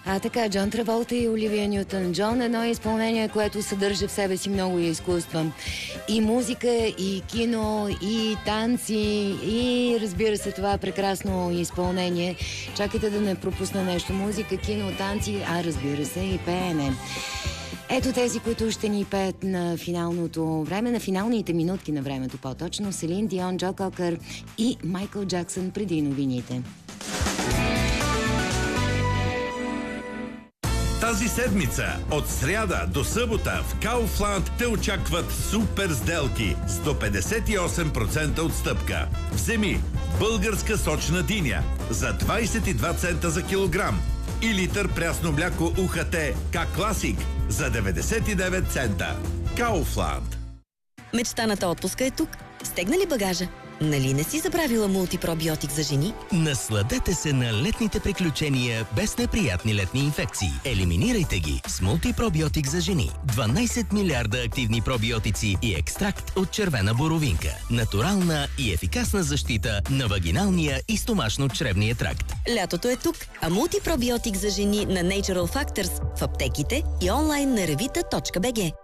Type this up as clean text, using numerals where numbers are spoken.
Така, Джон Траволта и Оливия Нютън Джон, едно изпълнение, което съдържа в себе си много изкуства. И музика, и кино, и танци, и разбира се, това прекрасно изпълнение. Чакайте да не пропусна нещо. Музика, кино, танци, разбира се, и пеене. Ето тези, които ще ни пеят на финалното време, на финалните минутки на времето по-точно. Селин Дион, Джо Кокър и Майкъл Джаксън преди новините. Тази седмица, от сряда до събота в Kaufland те очакват супер сделки с до 58% отстъпка. Вземи българска сочна диня за 22 цента за килограм и литър прясно мляко УХТ К-Класик за 99 цента. Kaufland. Мечтаната отпуска е тук. Стегна ли багажа? Нали не си забравила мултипробиотик за жени? Насладете се на летните приключения без неприятни летни инфекции. Елиминирайте ги с мултипробиотик за жени. 12 милиарда активни пробиотици и екстракт от червена боровинка. Натурална и ефикасна защита на вагиналния и стомашно-чревния тракт. Лятото е тук, а мултипробиотик за жени на Natural Factors в аптеките и онлайн на revita.bg.